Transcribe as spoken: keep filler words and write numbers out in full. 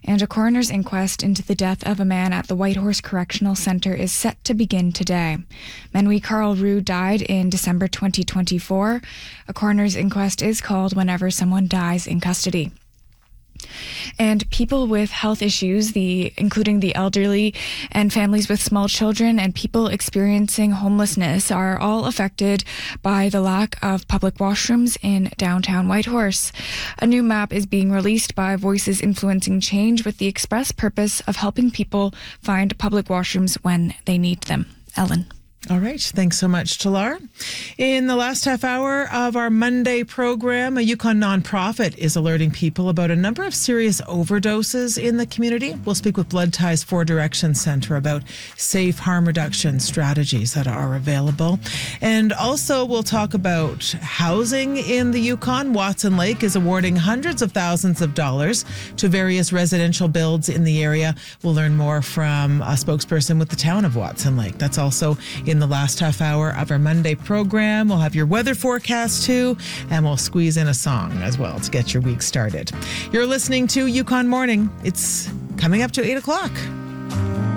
and a coroner's inquest into the death of a man at the Whitehorse Correctional Centre is set to begin today. Menwi Carl Rue died in December twenty twenty-four. A coroner's inquest is called whenever someone dies in custody. And people with health issues, the including the elderly and families with small children and people experiencing homelessness, are all affected by the lack of public washrooms in downtown Whitehorse. A new map is being released by Voices Influencing Change with the express purpose of helping people find public washrooms when they need them. Ellen. All right. Thanks so much, Talar. In the last half hour of our Monday program, a Yukon nonprofit is alerting people about a number of serious overdoses in the community. We'll speak with Blood Ties Four Direction Centre about safe harm reduction strategies that are available. And also we'll talk about housing in the Yukon. Watson Lake is awarding hundreds of thousands of dollars to various residential builds in the area. We'll learn more from a spokesperson with the town of Watson Lake. That's also in the last half hour of our Monday program. We'll have your weather forecast too, and we'll squeeze in a song as well to get your week started. You're listening to Yukon Morning. It's coming up to eight o'clock.